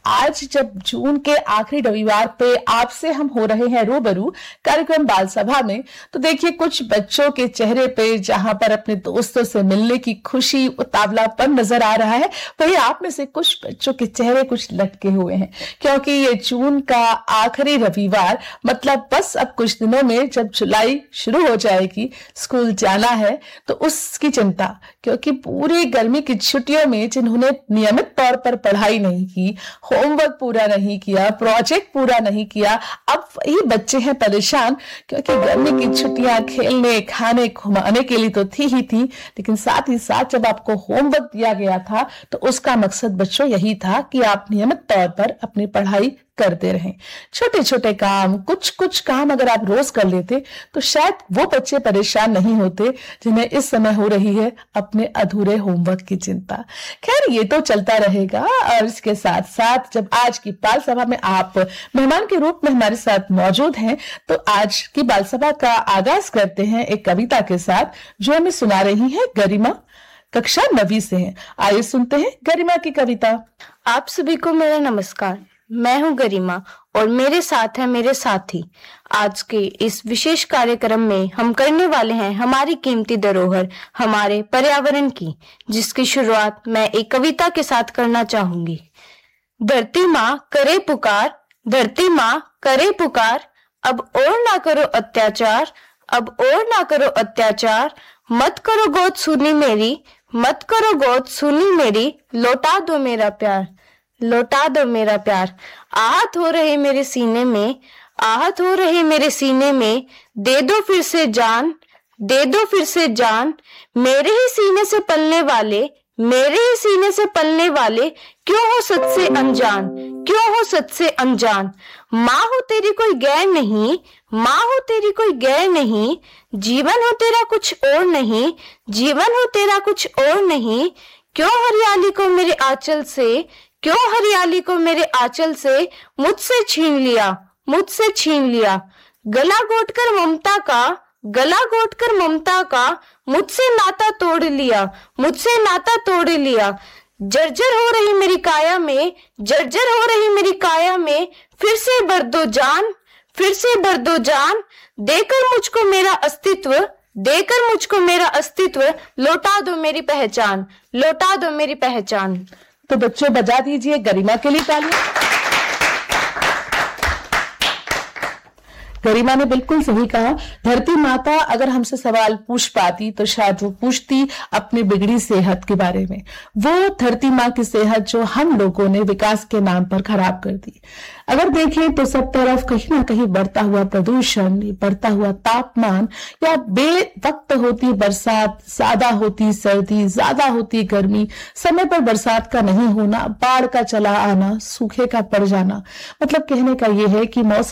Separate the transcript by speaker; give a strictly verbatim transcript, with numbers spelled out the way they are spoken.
Speaker 1: आज जब जून के आखिरी रविवार पे आपसे हम हो रहे हैं रूबरू कार्यक्रम बाल सभा में, तो देखिए कुछ बच्चों के चेहरे पे जहां पर अपने दोस्तों से मिलने की खुशी, उतावलापन नजर आ रहा है, वही आप में से कुछ बच्चों के चेहरे कुछ लटके हुए हैं, क्योंकि ये जून का आखिरी रविवार मतलब बस अब कुछ दिनों में जब जुलाई शुरू हो जाएगी, स्कूल जाना है, तो उसकी चिंता, क्योंकि पूरी गर्मी की छुट्टियों में जिन्होंने नियमित तौर पर पढ़ाई नहीं की, होमवर्क पूरा नहीं किया, प्रोजेक्ट पूरा नहीं किया, अब वही बच्चे हैं परेशान, क्योंकि गर्मी की छुट्टियां खेलने, खाने, घुमाने के लिए तो थी ही थी, लेकिन साथ ही साथ जब आपको होमवर्क दिया गया था तो उसका मकसद बच्चों यही था कि आप नियमित तौर पर अपनी पढ़ाई करते रहें। छोटे छोटे काम, कुछ कुछ काम अगर आप रोज कर लेते तो शायद वो बच्चे परेशान नहीं होते जिन्हें इस समय हो रही है अपने अधूरे होमवर्क की चिंता। खैर, ये तो चलता रहेगा। और इसके साथ साथ जब आज की बाल सभा में आप मेहमान के रूप में हमारे साथ मौजूद हैं, तो आज की बाल सभा का आगाज करते हैं एक कविता के साथ जो हमें सुना रही है गरिमा, कक्षा नवीं से हैं। आइए सुनते हैं गरिमा की कविता।
Speaker 2: आप सभी को मेरा नमस्कार। मैं हूं गरिमा और मेरे साथ है मेरे साथी। आज के इस विशेष कार्यक्रम में हम करने वाले हैं हमारी कीमती धरोहर, हमारे पर्यावरण की, जिसकी शुरुआत मैं एक कविता के साथ करना चाहूंगी। धरती माँ करे पुकार, धरती माँ करे पुकार, अब और ना करो अत्याचार, अब और ना करो अत्याचार, मत करो गोद सुनी मेरी, मत करो गोद सुनी मेरी, लौटा दो मेरा प्यार, लौटा दो मेरा प्यार। आहत हो रहे मेरे सीने में, आहत हो रहे मेरे सीने में, दे दो फिर से जान, दे दो फिर से जान, मेरे ही सीने से पलने वाले, मेरे ही सीने से पलने वाले, क्यों हो सच से अनजान, क्यों हो सच से अनजान। माँ हो तेरी कोई गैर नहीं, माँ हो तेरी कोई गैर नहीं, जीवन हो तेरा कुछ और नहीं, जीवन हो तेरा कुछ और नहीं, क्यों हरियाली को मेरे आंचल से, क्यों हरियाली को मेरे आंचल से मुझसे छीन लिया, मुझसे छीन लिया। गला घोटकर ममता का, गला घोटकर ममता का, मुझसे नाता तोड़ लिया, मुझसे नाता तोड़ लिया। जर्जर हो रही मेरी काया में, जर्जर हो रही मेरी काया में, फिर से भर दो जान, फिर से भर दो जान, देकर मुझको मेरा अस्तित्व, देकर मुझको मेरा अस्तित्व, लौटा दो मेरी पहचान, लौटा दो मेरी पहचान।
Speaker 1: तो बच्चों बजा दीजिए गरिमा के लिए तालियां। गरिमा ने बिल्कुल सही कहा। धरती माता अगर हमसे सवाल पूछ पाती तो शायद वो पूछती अपनी बिगड़ी सेहत के बारे में, वो धरती माँ की सेहत जो हम लोगों ने विकास के नाम पर खराब कर दी। अगर देखें तो सब तरफ कहीं ना कहीं बढ़ता हुआ प्रदूषण, बढ़ता हुआ तापमान, या बेवक्त होती बरसात, ज्यादा होती सर्दी, ज्यादा होती गर्मी, समय पर बरसात का नहीं होना, बाढ़ का चला आना, सूखे का पड़ जाना, मतलब कहने का यह है कि मौसम